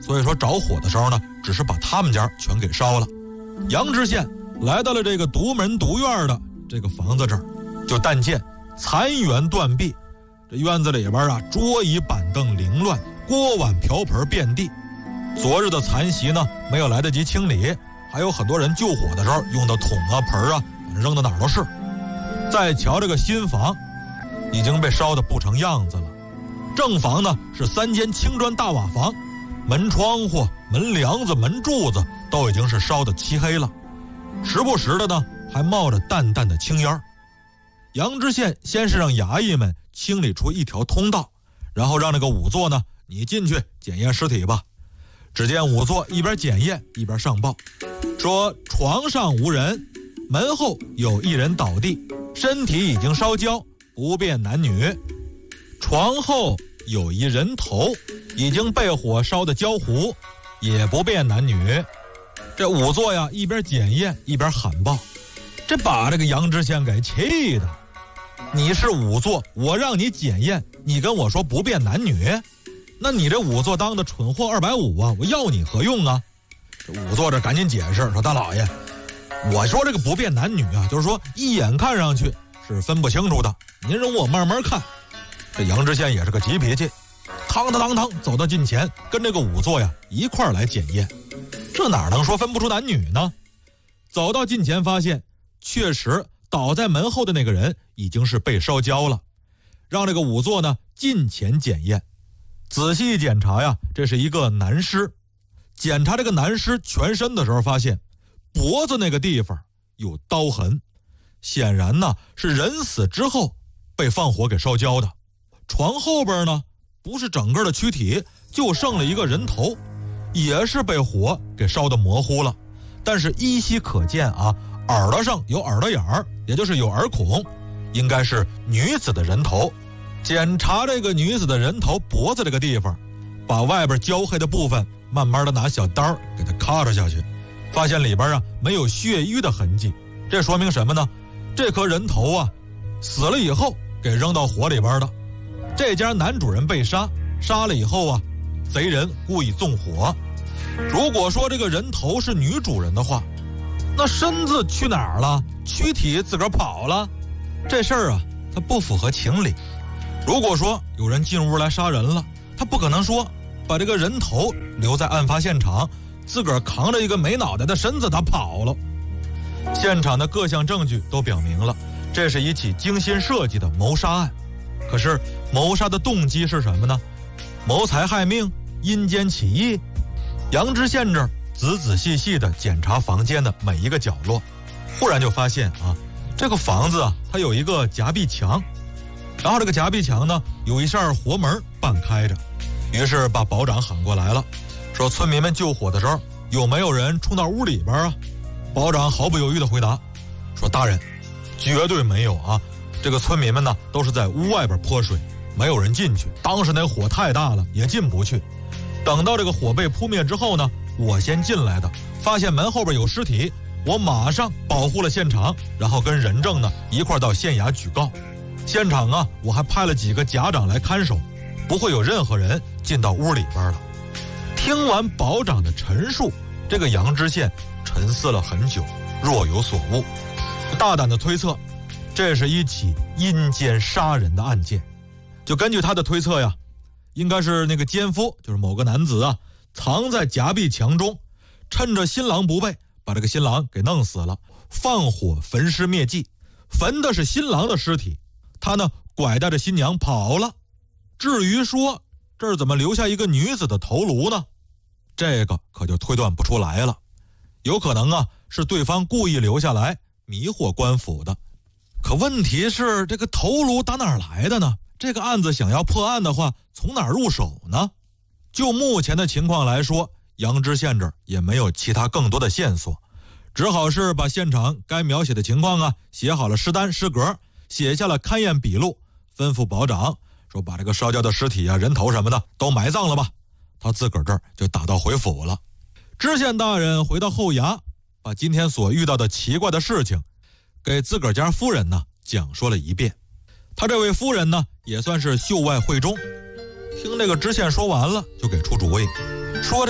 所以说着火的时候呢，只是把他们家全给烧了。杨知县来到了这个独门独院的这个房子这儿，就但见残垣断壁，这院子里边啊，桌椅板凳凌乱，锅碗瓢盆遍地。昨日的残席呢，没有来得及清理，还有很多人救火的时候用的桶啊盆啊扔到哪儿都是。再瞧这个新房已经被烧得不成样子了。正房呢是3间青砖大瓦房，门窗户、门梁子、门柱子都已经是烧得漆黑了，时不时的呢还冒着淡淡的青烟。杨知县先是让衙役们清理出一条通道，然后让那个仵作呢，你进去检验尸体吧。只见仵作一边检验一边上报，说床上无人，门后有一人倒地，身体已经烧焦，不辨男女。床后有一人头，已经被火烧得焦糊，也不辨男女。这仵作呀，一边检验一边喊报，这把这个杨知县给气的。你是仵作，我让你检验，你跟我说不辨男女，那你这仵作当的蠢货250啊，我要你何用啊？这仵作这赶紧解释说，大老爷，我说这个不辨男女啊，就是说一眼看上去是分不清楚的，您容我慢慢看。这杨知县也是个急脾气，嘡走到近前，跟这个仵作呀一块儿来检验。这哪能说分不出男女呢？走到近前发现，确实倒在门后的那个人已经是被烧焦了。让这个仵作呢近前检验，仔细检查呀，这是一个男尸。检查这个男尸全身的时候，发现脖子那个地方有刀痕，显然呢是人死之后被放火给烧焦的。床后边呢不是整个的躯体，就剩了一个人头，也是被火给烧得模糊了，但是依稀可见啊，耳朵上有耳朵眼儿，也就是有耳孔，应该是女子的人头。检查这个女子的人头脖子这个地方，把外边焦黑的部分慢慢的拿小刀给它咔嚓下去，发现里边啊没有血瘀的痕迹。这说明什么呢？这颗人头啊死了以后给扔到火里边的。这家男主人被杀，杀了以后啊，贼人故意纵火。如果说这个人头是女主人的话，那身子去哪儿了？躯体自个儿跑了？这事儿啊，它不符合情理。如果说有人进屋来杀人了，他不可能说把这个人头留在案发现场，自个儿扛着一个没脑袋的身子他跑了。现场的各项证据都表明了，这是一起精心设计的谋杀案。可是谋杀的动机是什么呢？谋财害命、阴间起义？杨知县这儿仔细地检查房间的每一个角落，忽然就发现啊，这个房子啊，它有一个夹壁墙，然后这个夹壁墙呢有一扇活门半开着。于是把保长喊过来了，说村民们救火的时候有没有人冲到屋里边啊？保长毫不犹豫地回答说，大人，绝对没有啊，这个村民们呢都是在屋外边泼水，没有人进去，当时那火太大了也进不去。等到这个火被扑灭之后呢，我先进来的，发现门后边有尸体，我马上保护了现场，然后跟人证呢一块到县衙举告。现场啊我还派了几个甲长来看守，不会有任何人进到屋里边了。听完保长的陈述，这个杨知县沉思了很久，若有所悟，大胆的推测，这是一起阴间杀人的案件。就根据他的推测呀，应该是那个奸夫，就是某个男子啊，藏在夹壁墙中，趁着新郎不备，把这个新郎给弄死了，放火焚尸灭迹，焚的是新郎的尸体，他呢拐带着新娘跑了。至于说这儿怎么留下一个女子的头颅呢？这个可就推断不出来了。有可能啊是对方故意留下来迷惑官府的。可问题是这个头颅打哪儿来的呢？这个案子想要破案的话，从哪儿入手呢？就目前的情况来说，杨知县这儿也没有其他更多的线索，只好是把现场该描写的情况啊写好了诗单诗格，写下了勘验笔录，吩咐保长说把这个烧焦的尸体啊、人头什么的都埋葬了吧。他自个儿这儿就打道回府了。知县大人回到后衙，把今天所遇到的奇怪的事情给自个儿家夫人呢讲说了一遍。他这位夫人呢也算是袖外慧中，听这个知县说完了就给出主意，说